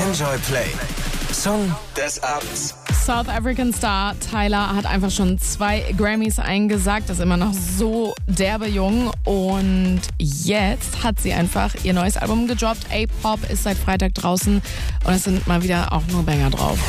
Enjoy Play. Song des Abends. South African Star Tyler hat einfach schon 2 Grammys eingesackt, ist immer noch so derbe jung und jetzt hat sie einfach ihr neues Album gedroppt. A-Pop ist seit Freitag draußen und es sind mal wieder auch nur Banger drauf.